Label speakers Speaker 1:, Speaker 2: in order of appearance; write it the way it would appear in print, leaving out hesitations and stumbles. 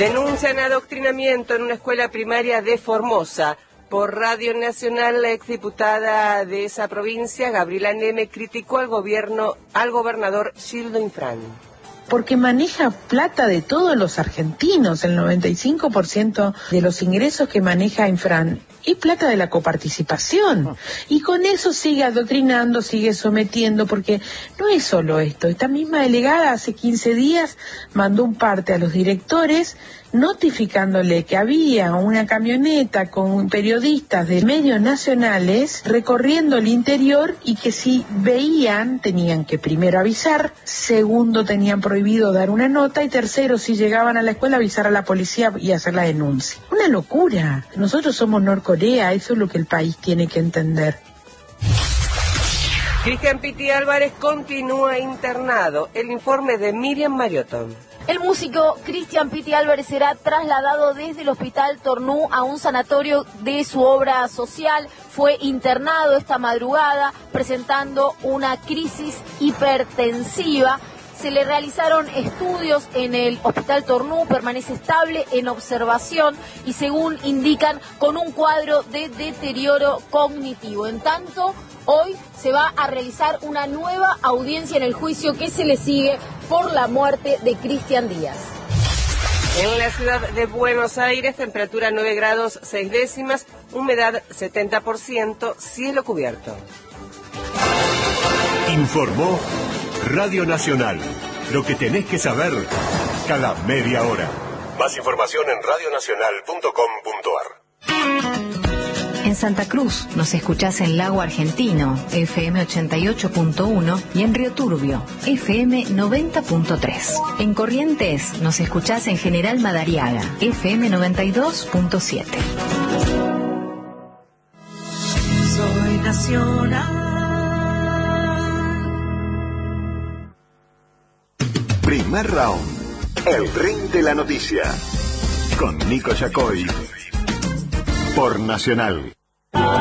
Speaker 1: Denuncian adoctrinamiento en una escuela primaria de Formosa. Por Radio Nacional, la exdiputada de esa provincia, Gabriela Neme, criticó al gobernador Gildo Infran.
Speaker 2: Porque maneja plata de todos los argentinos, el 95% de los ingresos que maneja Infran y plata de la coparticipación. Y con eso sigue adoctrinando, sigue sometiendo, porque no es solo esto. Esta misma delegada hace 15 días mandó un parte a los directores notificándole que había una camioneta con periodistas de medios nacionales recorriendo el interior y que si veían tenían que primero avisar, segundo tenían prohibido dar una nota y tercero si llegaban a la escuela avisar a la policía y hacer la denuncia. Una locura. Nosotros somos Norcorea, eso es lo que el país tiene que entender.
Speaker 1: Cristian Piti Álvarez continúa internado. El informe de Miriam Mariotto.
Speaker 3: El músico Cristian Piti Álvarez será trasladado desde el Hospital Tornú a un sanatorio de su obra social. Fue internado esta madrugada presentando una crisis hipertensiva. Se le realizaron estudios en el Hospital Tornú, permanece estable en observación y según indican con un cuadro de deterioro cognitivo. En tanto, hoy se va a realizar una nueva audiencia en el juicio que se le sigue por la muerte de Cristian Díaz.
Speaker 1: En la ciudad de Buenos Aires, temperatura 9 grados 6 décimas, humedad 70%, cielo cubierto.
Speaker 4: Informó Radio Nacional. Lo que tenés que saber cada media hora. Más información en radionacional.com.ar.
Speaker 5: En Santa Cruz nos escuchás en Lago Argentino, FM 88.1 y en Río Turbio, FM 90.3. En Corrientes nos escuchás en General Madariaga, FM 92.7.
Speaker 6: Soy nacional.
Speaker 4: Primer round. El ring de la noticia. Con Nico Yacoy. Por Nacional.